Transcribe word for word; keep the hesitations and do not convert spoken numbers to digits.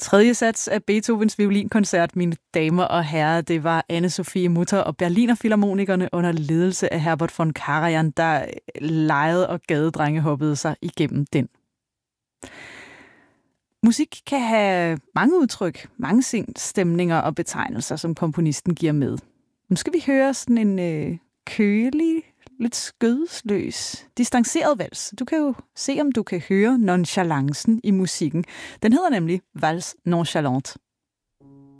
Tredje sats af Beethovens violinkoncert, mine damer og herrer, det var Anne-Sophie Mutter og Berliner Filharmonikerne under ledelse af Herbert von Karajan, der legede og gadedrengehoppede sig igennem den. Musik kan have mange udtryk, mange stemninger og betegnelser, som komponisten giver med. Nu skal vi høre sådan en øh, kølig, lidt skødesløs, distanceret vals. Du kan jo se, om du kan høre nonchalancen i musikken. Den hedder nemlig Valse Nonchalante.